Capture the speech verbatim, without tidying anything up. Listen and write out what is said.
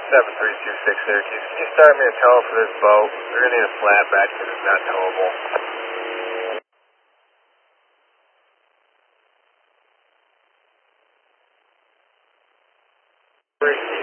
seven three two six Syracuse. Can you start me a tow for this boat? We're going to need a flatbed because it's not towable. Three